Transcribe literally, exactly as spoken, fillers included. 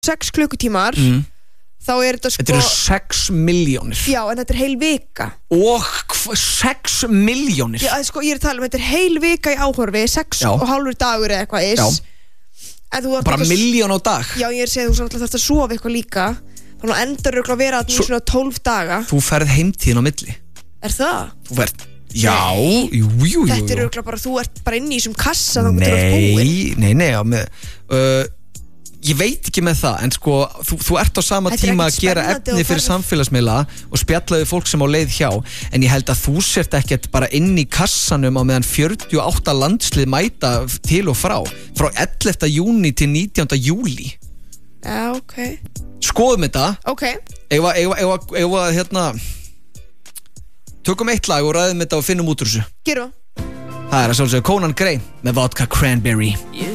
sex klukkutímar mm. þá er þetta sko Þetta eru sex milljónir Já, en þetta er heil vika Og hva, sex milljónir Já, sko, ég er að tala um Þetta er heil vika í áhorfi Sex Já. og hálfur dagur eða eitthvað is Já. En þú þarft Bara eitthvað- milljón á dag Já, ég er að segja þú þarft alltaf að sofa eitthvað líka Þannig að endur örugglega að vera að Svo- í svona tólf daga Þú ferð heimtíðin á milli Er það? Þú ferð Já, jú, jú, jú, Þetta er jú. örugglega bara, þú ert bara inni í þessum kassa Þannig að þú ert búin Nei, nei, nei já, með, uh, Ég veit ekki með það En sko, þú, þú ert á sama Þetta er tíma að ekkert gera spennandi efni og fyrir ferð- samfélagsmiðla Og spjallaði fólk sem á leið hjá En ég held að þú sért ekkert bara inn í kassanum Á meðan fjörutíu og átta landslið mæta til og frá Frá ellefta júní til nítjánda júlí Já, ok Skoðum þetta Ok, Eða, eða, eða, eða, hérna Tökum eitt lag og ræðum þetta og finnum út úr þessu gerum Það er að sjálfsögja Conan Gray með Vodka Cranberry